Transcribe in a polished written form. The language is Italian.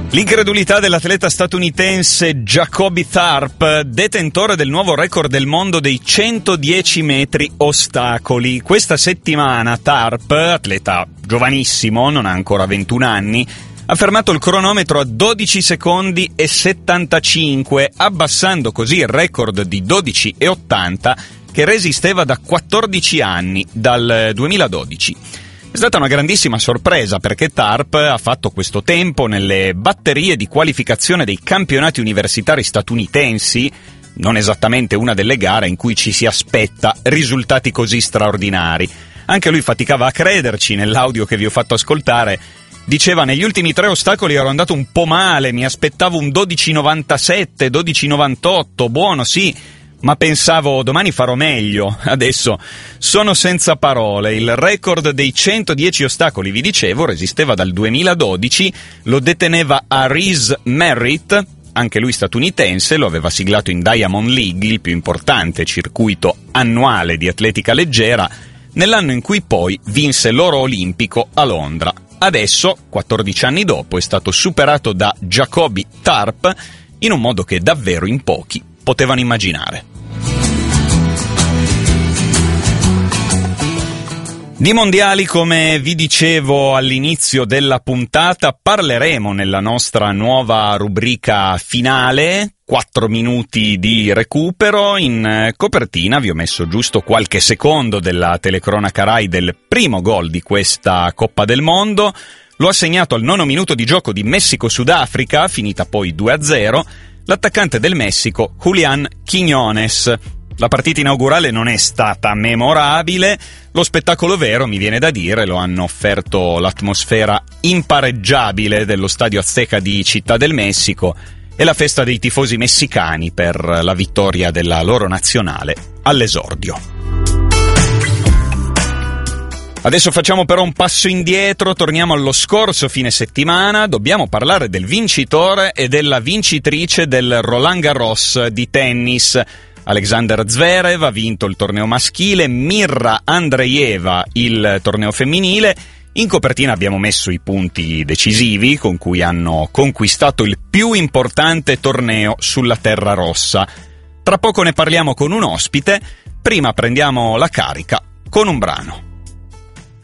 L'incredulità dell'atleta statunitense Jacoby Tharp, detentore del nuovo record del mondo dei 110 metri ostacoli. Questa settimana Tharp, atleta giovanissimo, non ha ancora 21 anni, ha fermato il cronometro a 12 secondi e 75, abbassando così il record di 12,80 che resisteva da 14 anni, dal 2012. È stata una grandissima sorpresa perché Tharp ha fatto questo tempo nelle batterie di qualificazione dei campionati universitari statunitensi, non esattamente una delle gare in cui ci si aspetta risultati così straordinari. Anche lui faticava a crederci nell'audio che vi ho fatto ascoltare. Diceva: negli ultimi 3 ostacoli ero andato un po' male, mi aspettavo un 12,97, 12,98, buono sì, ma pensavo domani farò meglio. Adesso sono senza parole. Il record dei 110 ostacoli, vi dicevo, resisteva dal 2012, lo deteneva Aris Merritt, anche lui statunitense, lo aveva siglato in Diamond League, il più importante circuito annuale di atletica leggera, nell'anno in cui poi vinse l'oro olimpico a Londra. Adesso, 14 anni dopo, è stato superato da Jacoby Tharp in un modo che davvero in pochi potevano immaginare. Di mondiali, come vi dicevo all'inizio della puntata, parleremo nella nostra nuova rubrica finale, 4 minuti di recupero. In copertina vi ho messo giusto qualche secondo della telecronaca Rai del primo gol di questa Coppa del Mondo. Lo ha segnato al 9° minuto di gioco di Messico-Sudafrica, finita poi 2-0, l'attaccante del Messico Julián Quiñones. La partita inaugurale non è stata memorabile, lo spettacolo vero, mi viene da dire, lo hanno offerto l'atmosfera impareggiabile dello Stadio Azteca di Città del Messico e la festa dei tifosi messicani per la vittoria della loro nazionale all'esordio. Adesso facciamo però un passo indietro, torniamo allo scorso fine settimana, dobbiamo parlare del vincitore e della vincitrice del Roland Garros di tennis. Alexander Zverev ha vinto il torneo maschile, Mirra Andreeva il torneo femminile. In copertina abbiamo messo i punti decisivi con cui hanno conquistato il più importante torneo sulla terra rossa. Tra poco ne parliamo con un ospite, prima prendiamo la carica con un brano.